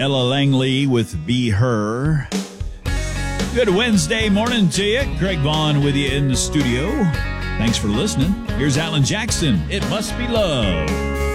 Ella Langley with Be Her. Good Wednesday morning to you. Craig Vaughn with you in the studio. Thanks for listening. Here's Alan Jackson. It Must Be Love.